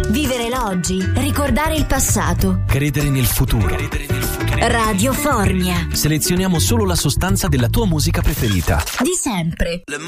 Vivere l'oggi, ricordare il passato. Credere nel futuro. Radio Formia. Selezioniamo solo la sostanza della tua musica preferita. Di sempre. Le